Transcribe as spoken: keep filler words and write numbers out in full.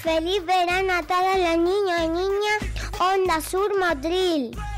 Feliz verano a todos los niños y niñas. Onda Sur Motril.